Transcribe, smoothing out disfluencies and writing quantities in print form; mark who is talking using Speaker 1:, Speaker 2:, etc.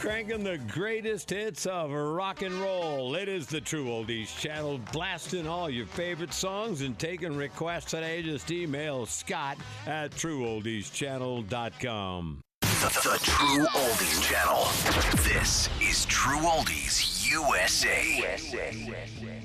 Speaker 1: Cranking the greatest hits of rock and roll. It is the True Oldies Channel, blasting all your favorite songs and taking requests today. Just email Scott at TrueOldiesChannel.com.
Speaker 2: The True Oldies Channel. This is True Oldies USA.